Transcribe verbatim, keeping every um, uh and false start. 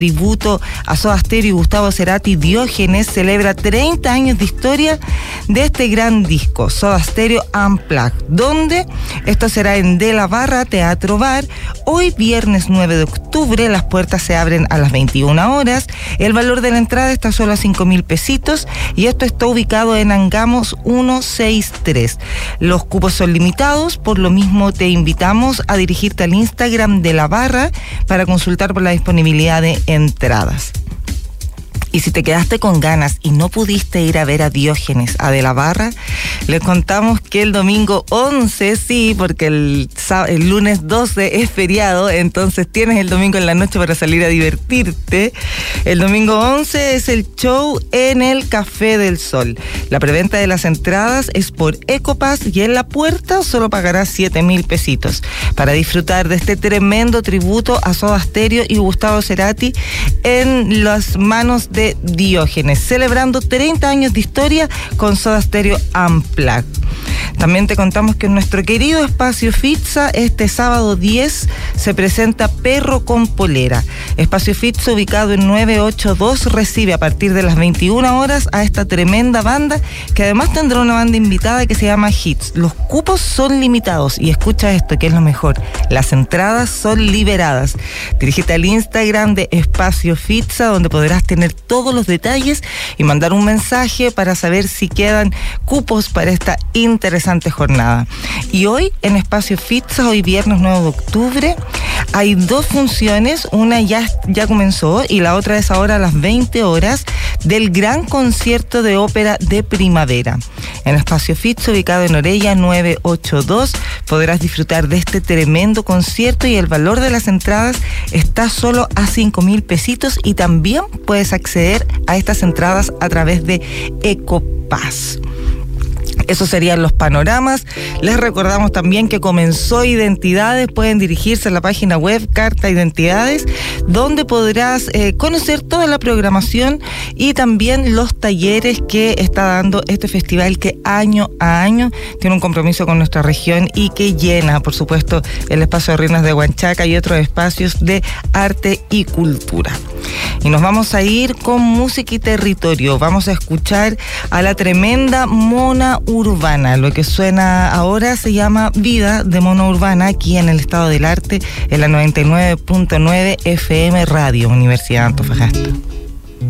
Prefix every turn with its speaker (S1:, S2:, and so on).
S1: tributo a Soda Stereo y Gustavo Cerati. Diógenes celebra treinta años de historia de este gran disco, Soda Stereo Unplugged, donde esto será en De la Barra Teatro Bar. Hoy viernes nueve de octubre, las puertas se abren a las veintiuna horas. El valor de la entrada está solo a cinco mil pesitos y esto está ubicado en Angamos ciento sesenta y tres. Los cupos son limitados, por lo mismo te invitamos a dirigirte al Instagram de la Barra para consultar por la disponibilidad de entradas. Y si te quedaste con ganas y no pudiste ir a ver a Diógenes a De la Barra, les contamos que el domingo once, sí, porque el, el lunes doce es feriado, entonces tienes el domingo en la noche para salir a divertirte. El domingo once es el show en el Café del Sol. La preventa de las entradas es por Ecopass y en la puerta solo pagarás siete mil pesitos para disfrutar de este tremendo tributo a Soda Stereo y Gustavo Cerati en las manos de Diógenes, celebrando treinta años de historia con Soda Stereo Unplugged. También te contamos que en nuestro querido Espacio Fitza, este sábado diez, se presenta Perro con Polera. Espacio Fitza, ubicado en nueve ochenta y dos, recibe a partir de las veintiuna horas a esta tremenda banda, que además tendrá una banda invitada que se llama Hits. Los cupos son limitados y escucha esto, que es lo mejor, las entradas son liberadas. Dirígete al Instagram de Espacio Fitza, donde podrás tener todos los detalles y mandar un mensaje para saber si quedan cupos para esta interesante jornada. Y hoy en Espacio Fitza, hoy viernes nueve de octubre, hay dos funciones, una ya, ya comenzó y la otra es ahora a las veinte horas, del gran concierto de ópera de primavera. En Espacio Fitza, ubicado en Orella nueve ochenta y dos, podrás disfrutar de este tremendo concierto y el valor de las entradas está solo a cinco mil pesitos y también puedes acceder a estas entradas a través de Ecopass. Esos serían los panoramas. Les recordamos también que comenzó Identidades. Pueden dirigirse a la página web Carta Identidades, donde podrás eh, conocer toda la programación y también los talleres que está dando este festival, que año a año tiene un compromiso con nuestra región y que llena, por supuesto, el espacio de Ruinas de Huanchaca y otros espacios de arte y cultura. Y nos vamos a ir con música y territorio. Vamos a escuchar a la tremenda Mona Urbana. Lo que suena ahora se llama Vida de Mona Urbana, aquí en el Estado del Arte, en la noventa y nueve punto nueve F M Radio Universidad de Antofagasta.